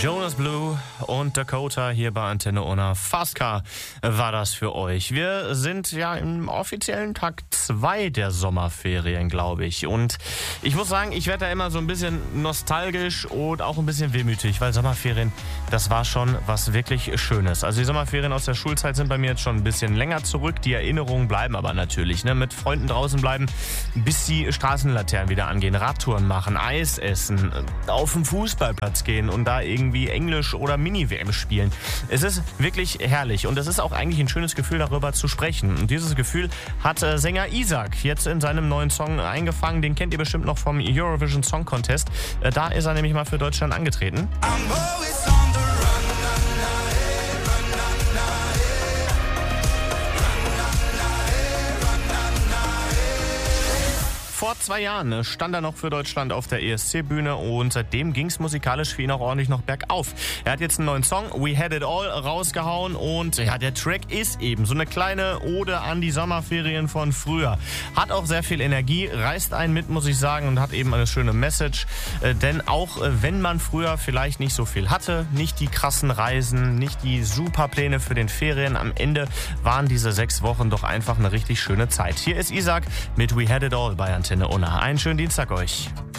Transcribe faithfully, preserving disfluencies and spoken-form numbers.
Jonas Blue und Dakota hier bei Antenne Unna. Fastcar war das für euch. Wir sind ja im offiziellen Tag zwei der Sommerferien, glaube ich. Und ich muss sagen, ich werde da immer so ein bisschen nostalgisch und auch ein bisschen wehmütig, weil Sommerferien, das war schon was wirklich Schönes. Also die Sommerferien aus der Schulzeit sind bei mir jetzt schon ein bisschen länger zurück. Die Erinnerungen bleiben aber natürlich. Ne? Mit Freunden draußen bleiben, bis die Straßenlaternen wieder angehen, Radtouren machen, Eis essen, auf den Fußballplatz gehen und da irgendwie Englisch oder Mini-W M spielen. Es ist wirklich herrlich und es ist auch eigentlich ein schönes Gefühl, darüber zu sprechen. Und dieses Gefühl hat äh, Sänger Isak jetzt in seinem neuen Song eingefangen. Den kennt ihr bestimmt noch vom Eurovision Song Contest. Äh, da ist er nämlich mal für Deutschland angetreten. Vor zwei Jahren stand er noch für Deutschland auf der E S C-Bühne und seitdem ging es musikalisch für ihn auch ordentlich noch bergauf. Er hat jetzt einen neuen Song, We Had It All, rausgehauen und ja, der Track ist eben so eine kleine Ode an die Sommerferien von früher. Hat auch sehr viel Energie, reißt einen mit, muss ich sagen, und hat eben eine schöne Message. Äh, denn auch äh, wenn man früher vielleicht nicht so viel hatte, nicht die krassen Reisen, nicht die super Pläne für den Ferien, am Ende waren diese sechs Wochen doch einfach eine richtig schöne Zeit. Hier ist Isak mit We Had It All bei Antenne Unna. Einen schönen Dienstag euch.